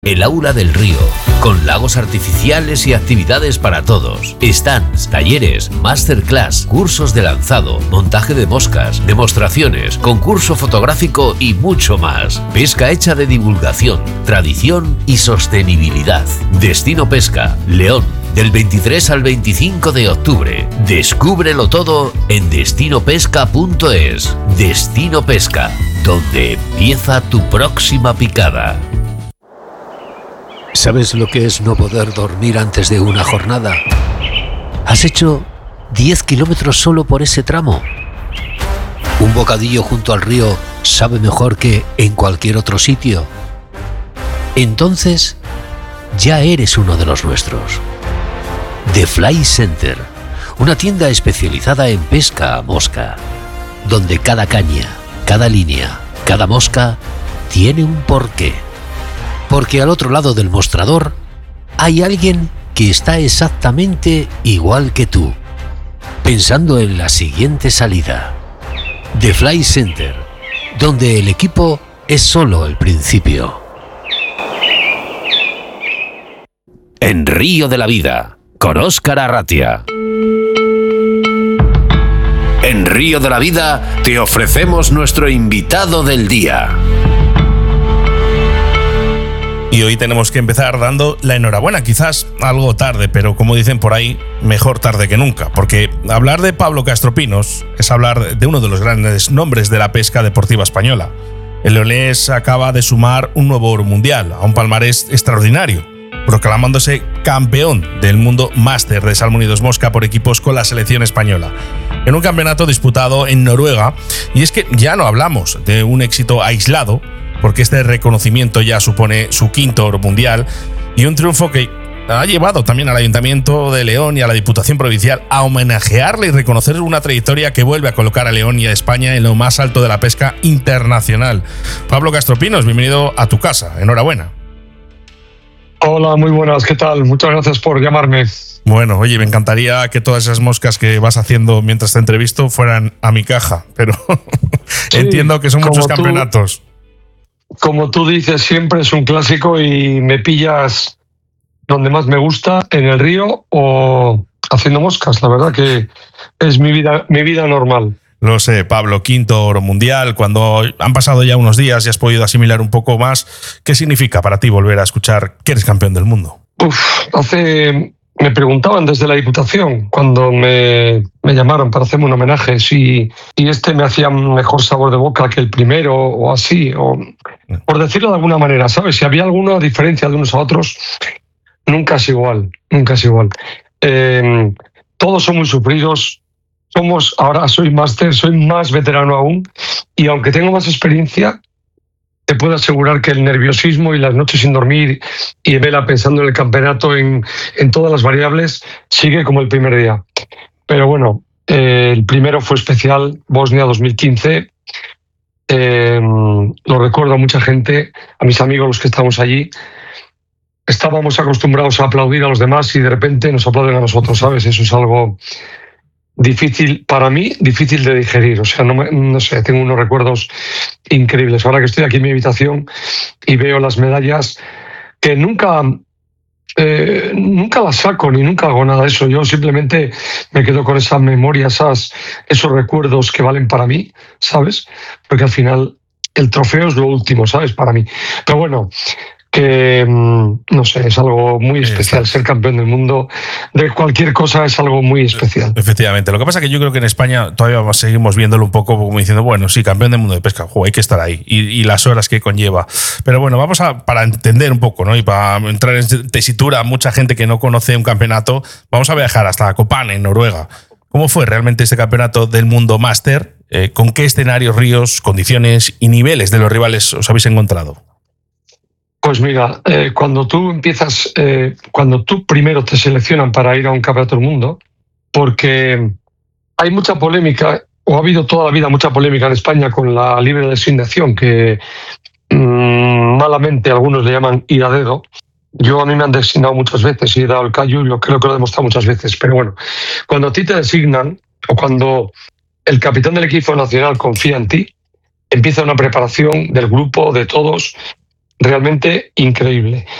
El Aula del Río, con lagos artificiales y actividades para todos. Stands, talleres, masterclass, cursos de lanzado, montaje de moscas, demostraciones, concurso fotográfico y mucho más. Pesca hecha de divulgación, tradición y sostenibilidad. Destino Pesca, León, del 23 al 25 de octubre. Descúbrelo todo en destinopesca.es. Destino Pesca, donde empieza tu próxima picada. ¿Sabes lo que es no poder dormir antes de una jornada? ¿Has hecho 10 kilómetros solo por ese tramo? ¿Un bocadillo junto al río sabe mejor que en cualquier otro sitio? Entonces, ya eres uno de los nuestros. The Fly Center, una tienda especializada en pesca a mosca, donde cada caña, cada línea, cada mosca tiene un porqué. Porque al otro lado del mostrador hay alguien que está exactamente igual que tú, pensando en la siguiente salida. The Fly Center, donde el equipo es solo el principio. En Río de la Vida, con Óscar Arratia. En Río de la Vida te ofrecemos nuestro invitado del día. Y hoy tenemos que empezar dando la enhorabuena, quizás algo tarde, pero como dicen por ahí, mejor tarde que nunca, porque hablar de Pablo Castropinos es hablar de uno de los grandes nombres de la pesca deportiva española. El leonés acaba de sumar un nuevo oro mundial, a un palmarés extraordinario, proclamándose campeón del mundo máster de salmón y dos mosca por equipos con la selección española, en un campeonato disputado en Noruega. Y es que ya no hablamos de un éxito aislado, porque este reconocimiento ya supone su quinto oro mundial y un triunfo que ha llevado también al Ayuntamiento de León y a la Diputación Provincial a homenajearle y reconocer una trayectoria que vuelve a colocar a León y a España en lo más alto de la pesca internacional. Pablo Castropinos, bienvenido a tu casa, enhorabuena. Hola, muy buenas, ¿qué tal? Muchas gracias por llamarme. Bueno, oye, me encantaría que todas esas moscas que vas haciendo mientras te entrevisto fueran a mi caja, pero sí, entiendo que son muchos campeonatos. Como tú dices, siempre es un clásico y me pillas donde más me gusta, en el río o haciendo moscas. La verdad que es mi vida normal. Lo sé, Pablo, quinto oro mundial. Cuando han pasado ya unos días y has podido asimilar un poco más, ¿qué significa para ti volver a escuchar que eres campeón del mundo? Me preguntaban desde la Diputación, cuando me llamaron para hacerme un homenaje, si este me hacía un mejor sabor de boca que el primero o así, o por decirlo de alguna manera, ¿sabes? Si había alguna diferencia de unos a otros, nunca es igual, nunca es igual. Todos son muy sufridos, ahora soy máster, soy más veterano aún, y aunque tengo más experiencia, te puedo asegurar que el nerviosismo y las noches sin dormir y vela pensando en el campeonato, en todas las variables, sigue como el primer día. Pero bueno, el primero fue especial, Bosnia 2015. Lo recuerdo a mucha gente, a mis amigos los que estamos allí. Estábamos acostumbrados a aplaudir a los demás y de repente nos aplauden a nosotros, ¿sabes? Eso es algo difícil para mí, difícil de digerir. O sea, no sé, tengo unos recuerdos increíbles. Ahora que estoy aquí en mi habitación y veo las medallas, que nunca las saco ni nunca hago nada de eso. Yo simplemente me quedo con esa memoria, esos recuerdos que valen para mí, ¿sabes? Porque al final el trofeo es lo último, ¿sabes? Para mí. Pero bueno, que no sé, es algo muy especial. Ser campeón del mundo de cualquier cosa es algo muy especial. Efectivamente. Lo que pasa es que yo creo que en España todavía seguimos viéndolo un poco como diciendo, bueno, sí, campeón del mundo de pesca, hay que estar ahí y las horas que conlleva. Pero bueno, para entender un poco, ¿no? Y para entrar en tesitura a mucha gente que no conoce un campeonato, vamos a viajar hasta Copán, en Noruega. ¿Cómo fue realmente este campeonato del mundo máster? ¿Con qué escenarios, ríos, condiciones y niveles de los rivales os habéis encontrado? Pues mira, cuando tú primero te seleccionan para ir a un campeonato del mundo, porque hay mucha polémica, o ha habido toda la vida mucha polémica en España con la libre designación, que malamente algunos le llaman ir a dedo. A mí me han designado muchas veces y he dado el callo y creo que lo he demostrado muchas veces. Pero bueno, cuando a ti te designan o cuando el capitán del equipo nacional confía en ti, empieza una preparación del grupo, de todos, realmente increíble.